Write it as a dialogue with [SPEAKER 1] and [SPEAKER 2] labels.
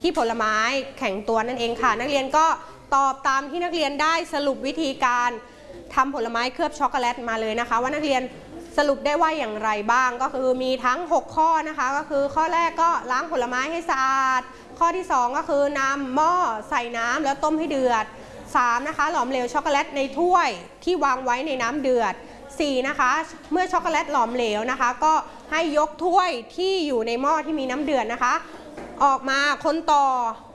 [SPEAKER 1] ที่ผลไม้แข็งตัวนั่นเองค่ะนักเรียนก็ตอบตามที่นักเรียนได้สรุปวิธีการทำผลไม้เคลือบช็อกโกแลตมาเลยนะคะว่านักเรียนสรุปได้ว่าอย่างไรบ้างก็คือมีทั้ง6ข้อนะคะก็คือข้อแรกก็ล้างผลไม้ให้สะอาดข้อที่2ก็คือนำหม้อใส่น้ำแล้วต้มให้เดือด3นะคะหลอมเหลวช็อกโกแลตในถ้วยที่วางไว้ในน้ำเดือด4นะคะเมื่อช็อกโกแลตหลอมเหลวนะคะก็ให้ยกถ้วยที่อยู่ในหม้อที่มีน้ำเดือดนะคะออกมาคนต่อ